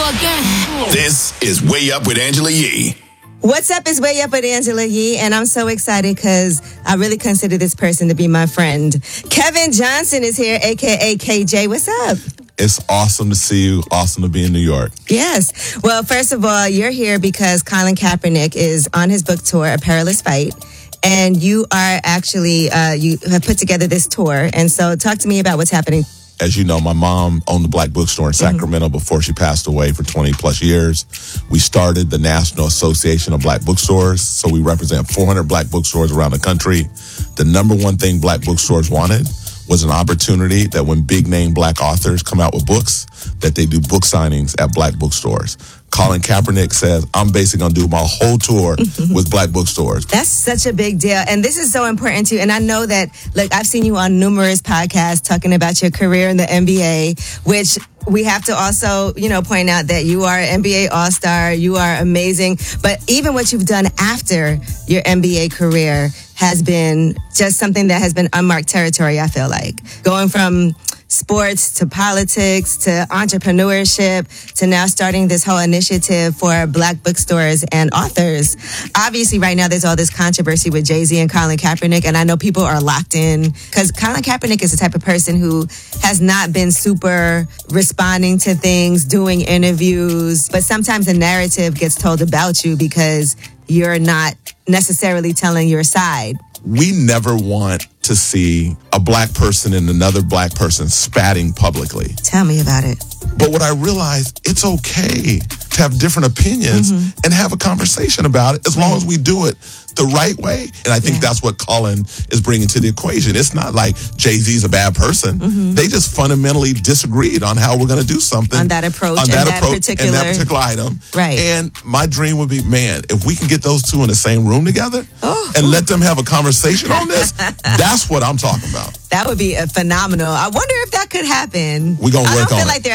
again. This is Way Up with Angela Yee. What's up? It's Way Up with Angela Yee, and I'm so excited because I really consider this person to be my friend. Kevin Johnson is here, a.k.a. KJ. What's up? It's awesome to see you. Awesome to be in New York. Yes. Well, first of all, you're here because Colin Kaepernick is on his book tour, A Perilous Fight. And you are actually, you have put together this tour. And so talk to me about what's happening. As you know, my mom owned the Black Bookstore in Sacramento before she passed away for 20 plus years. We started the National Association of Black Bookstores. So we represent 400 Black bookstores around the country. The number one thing Black bookstores wanted was an opportunity that when big name Black authors come out with books, that they do book signings at Black bookstores. Colin Kaepernick says, I'm basically going to do my whole tour with Black bookstores. That's such a big deal. And this is so important too. And I know that, look, I've seen you on numerous podcasts talking about your career in the NBA, which we have to also, point out that you are an NBA All-Star. You are amazing. But even what you've done after your NBA career has been just something that has been unmarked territory, I feel like. Going from sports to politics to entrepreneurship to now starting this whole initiative for Black bookstores and authors. Obviously, right now, there's all this controversy with Jay-Z and Colin Kaepernick, and I know people are locked in because Colin Kaepernick is the type of person who has not been super responding to things, doing interviews, but sometimes the narrative gets told about you because you're not necessarily telling your side. We never want to see a Black person and another Black person spatting publicly. Tell me about it. But what I realized, it's okay to have different opinions and have a conversation about it as long as we do it the right way. And I think that's what Colin is bringing to the equation. It's not like Jay-Z's a bad person. They just fundamentally disagreed on how we're going to do something. On that approach, and that particular item. Right. And my dream would be, man, if we can get those two in the same room together and let them have a conversation on this, that's what I'm talking about. That would be phenomenal. I wonder if that could happen. We're going to work on it. I don't feel like they're